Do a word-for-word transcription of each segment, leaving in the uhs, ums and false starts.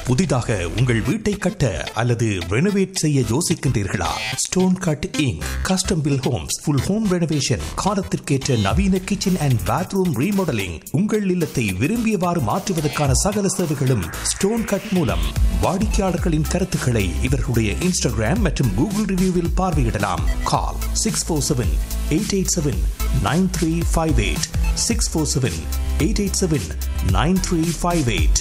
புதிதாக உங்கள் வீட்டை கட்ட அல்லது ரெனோவேட் செய்ய யோசிக்கின்றீர்களா? Stone cut ink custom bill Holmes full home renovation, காலத்திற்கேற்ற நவீன கிச்சன் அண்ட் பாத்ரூம் ரீமாடலிங், உங்கள் இல்லத்தை விரும்பியவாறு மாற்றுவதற்கான சகல சேவைகளும் ஸ்டோன் கட் மூலம். வாடிக்கையாளர்களின் கருத்துக்களை இவர்களுடைய இன்ஸ்டாகிராம் மற்றும் கூகுள் ரிவ்யூவில் பார்வையிடலாம். கால் six four seven eight eight seven nine three five eight six four seven eight eight seven nine three five eight.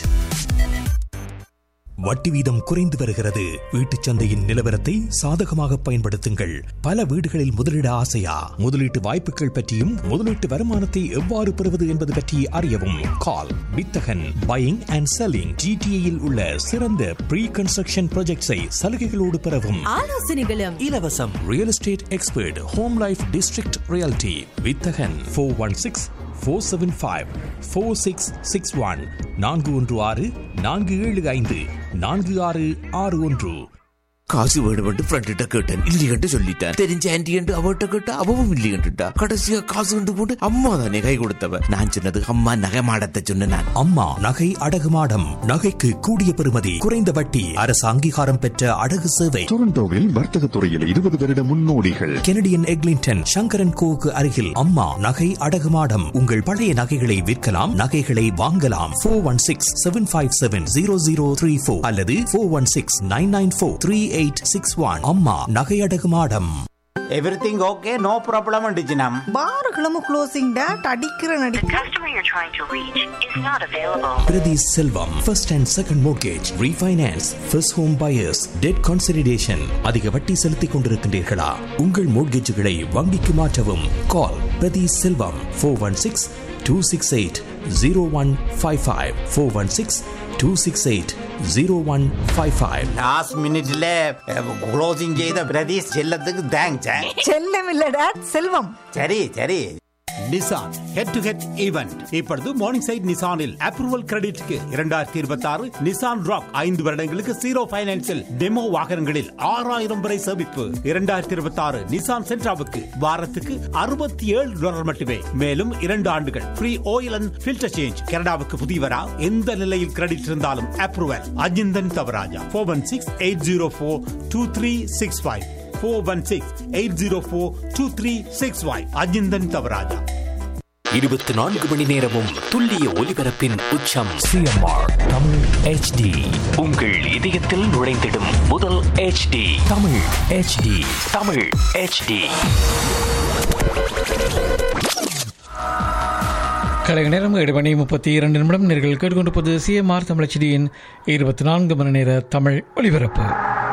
வட்டி வீதம் குறைந்து வருகிறது. வீட்டுச் சந்தையின் நிலவரத்தை சாதகமாக பயன்படுத்துங்கள். பல வீடுகளில் முதலீட ஆசையா? முதலீட்டு வாய்ப்புகள் பற்றியும் முதலீட்டு வருமானத்தை எவ்வாறு பெறுவது என்பது பற்றி அறியவும். கால் வித்தகன் பையிங் அண்ட் செல்லிங் ஜிடிஏயில் உள்ள சிறந்த ப்ரீ கன்ஸ்ட்ரக்ஷன் ப்ராஜெக்ட்ஸை சலுகைகளோடு பெறவும். ஆலோசனைகளும் இலவசம். Real estate expert home life district reality வித்தகன் four one six four seven five four six six one நான்கு ஒன்று ஆறு நான்கு ஏழு ஐந்து நான்கு ஆறு ஆறு ஒன்று. காசு வேணுமென்று ஃப்ரெண்ட்ட கேட்டேன், இல்லையென்று சொல்லிட்டேன். தெரிஞ்ச ஆன்டி என்று அவட்ட கேட்டா அவவும் இல்லையென்றுட்டா. கடைசியா காசு கொண்டு போட்டு அம்மா தானே கை கொடுத்தவ. நான் சொன்னது அம்மா நகை மாடத்தை சொன்ன நான். அம்மா நகை அடகு மாடம். நகைக்கு கூடிய பெறுமதி, குறைந்த வட்டி, அரசு அங்கீகாரம் பெற்ற அடகு சேவை. டொரண்டோவில் வர்த்தக துறையில் இருபது வருட முன்னோடிகள். கெனடியன் எக்லிங்டன் சங்கரன் கோவுக்கு அருகில் அம்மா நகை அடகு மாடம். உங்கள் பழைய நகைகளை விற்கலாம், நகைகளை வாங்கலாம். Four one six seven five seven zero zero three four அல்லது four one six nine nine four three eight six one. அம்மா நகை அடகு மாடம். Everything okay, no problem டிஜினம். பாருகளும் closing date அடிக்கிற நடி. The customer you're trying to reach is not available. Priti Selvam, first and second mortgage, refinance, first home buyers, debt consolidation. அதிக வட்டி செலுத்திக் கொண்டிருக்கின்றீர்களா? உங்கள் மோட்கேஜுகளை வங்கிக்கு மாற்றவும். கால் பிரதி செல்வம் four one six two six eight zero one five five four one six two six eight zero one five five. Last மினிட்ல closing செய்த பிரதீஷ் செல்லத்துக்கு தேங்க்ஸ். செல்லம் இல்ல டேட் செல்வம். சரி சரி. Nissan head to head event இப்பொழுது மார்னிங் சைட் நிசானில் அப்ரூவல் கிரெடிட்க்கு இரண்டாயிரத்தி இருபத்தி ஆறு நிசான் ராக் ஐந்து வருடங்களுக்கு ஜீரோ பைனான்சில் டெமோ வாகனங்களில் ஆறாயிரம் வரை சேமிப்பு. இரண்டாயிரத்தி இருபத்தி ஆறு நிசான் சென்ட்ராவுக்கு வாரத்துக்கு அறுபத்தி ஏழு டாலர் மட்டுமே. மேலும் இரண்டு ஆண்டுகள் free oil and filter change. கனடாவுக்கு புதியவரா? எந்த நிலையில் கிரெடிட் இருந்தாலும் approval. Ajinthan Thavaraja four one six eight zero four two three six five four one six eight zero four two three six five. Ajinthan Thavaraja. இருபத்தி நான்கு மணி நேரமும் துல்லிய ஒலிபரப்பின் உச்சம். CMR Tamil HD. உங்கள் இதயத்தில் நுழைந்திடும் முதல் HD Tamil HD. Tamil HD. கலைஞர் நேரம் ஏழு மணி முப்பத்தி இரண்டு நிமிடம். நேர்கள் கேட்டுக்கொண்டிருப்பது சிஎம்ஆர் தமிழ் ஹெச்டியின் இருபத்தி நான்கு மணி நேர தமிழ் ஒலிபரப்பு.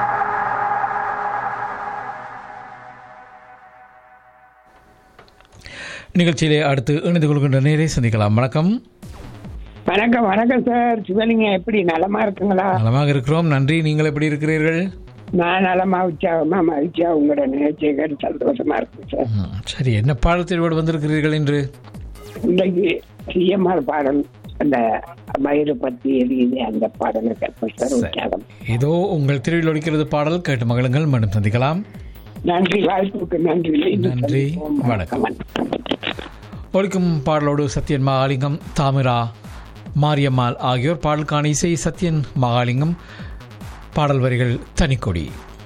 நிகழ்ச்சியிலே அடுத்து இணைந்து கொள்கின்ற நேரை சந்திக்கலாம். வணக்கம். வணக்கம். வணக்கம் சார். சிவலிங்க எப்படி நலமா இருக்குங்களா? நலமாக இருக்கிறோம், நன்றி. நீங்கள் எப்படி இருக்கிறீர்கள்? நான் நலமா உற்சாகமா மகிழ்ச்சியா உங்களோட நிகழ்ச்சியை சந்தோஷமா இருக்கு சார். சரி, என்ன பாடத்தோடு வந்திருக்கிறீர்கள் என்று? இன்றைக்கு சிஎம்ஆர் பாடல் அந்த மயிறு பத்தி எரியுது அந்த பாடலை கேட்போம் சார். உற்சாகம். ஏதோ உங்கள் திருவில் ஒலிக்கிறது பாடல். கேட்டு மகளுங்கள். மீண்டும் சந்திக்கலாம். நன்றி, வாய்ப்புக்கு நன்றி. நன்றி, வணக்கம். ஒழிக்கும் பாடலோடு சத்யன் மகாலிங்கம், தாமிரா, மாரியம்மாள் ஆகியோர். பாடலுக்கான இசை சத்யன் மகாலிங்கம். பாடல் வரிகள் தனிக்கொடி.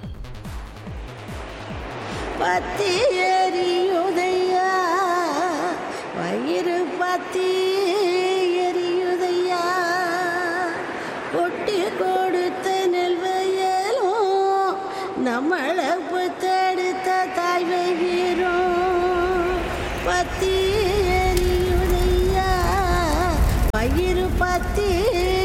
பத்தி எரியுதையா வயிறு பத்தி எரியுதையா கொட்டி கொடுத்த நெல்வயலும் நம்மளை புத்தெடுத்த தாய்வை வீரும் பத்தி எரியுதையா வயிறு பத்தி